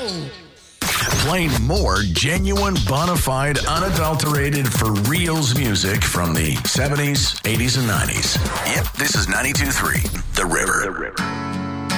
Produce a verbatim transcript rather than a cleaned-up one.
Playing more genuine, bona fide, unadulterated, for reals music from the seventies, eighties, and nineties. Yep, this is ninety-two point three The River. The River.